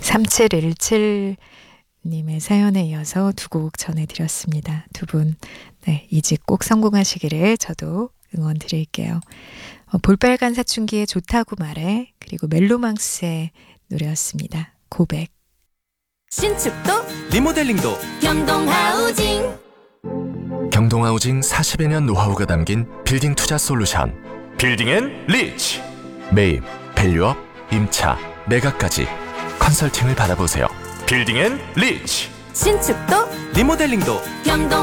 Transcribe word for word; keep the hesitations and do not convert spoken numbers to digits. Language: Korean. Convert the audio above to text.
삼칠일칠 님의 사연에 이어서 두 곡 전해드렸습니다. 두 분, 네, 이직 꼭 성공하시기를 저도 응원 드릴게요. 어, 볼빨간 사춘기의 좋다고 말해, 그리고 멜로망스의 노래였습니다. 고백. 신축도 리모델링도 경동하우징. 경동하우징 사십여 년 노하우가 담긴 빌딩 투자 솔루션. 빌딩 앤 리치. 매입, 밸류업, 임차, 매각까지 컨설팅을 받아보세요. 빌딩 앤 리치. 신축도 리모델링도 경동